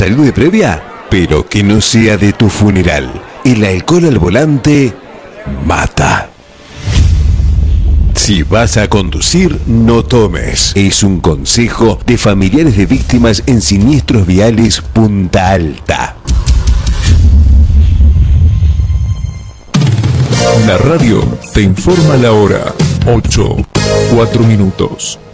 salud de previa, pero que no sea de tu funeral. El alcohol al volante mata. Si vas a conducir, no tomes. Es un consejo de familiares de víctimas en siniestros viales Punta Alta. La radio te informa la hora. 8:04.